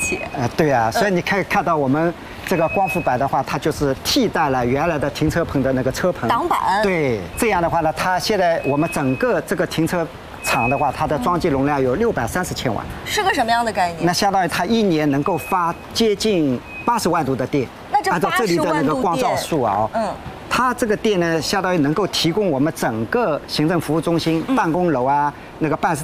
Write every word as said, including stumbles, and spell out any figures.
写。 呃，对啊，所以你可以看到我们这个光伏板的话，它就是替代了原来的停车棚的那个车棚挡板。 对，这样的话呢，它现在我们整个这个停车场的话，它的装机容量有六百三十千瓦， 是个什么样的概念？ 那相当于它一年能够发接近八十万度的电。 那这按照这里的那个光照数啊，嗯。它这个电呢，相当于能够提供我们整个行政服务中心、办公楼啊、那个办事